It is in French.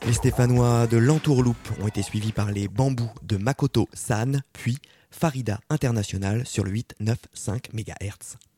Les Stéphanois de l'Entourloupe ont été suivis par les Bambous de Makoto San, puis Farida International sur le 895 MHz.